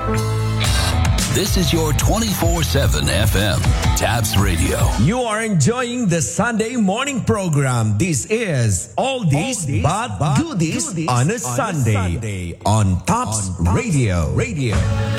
This is your 24/7 FM Tabs Radio. You are enjoying the Sunday morning program. This is Oldies but Goodies on a Sunday on Tabs Radio.